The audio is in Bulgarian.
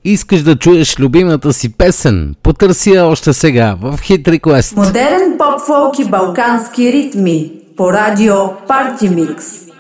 Искаш да чуеш любимата си песен? Потърси я още сега в Hit Request. Модерен поп-фолк и балкански ритми по радио Party Mix.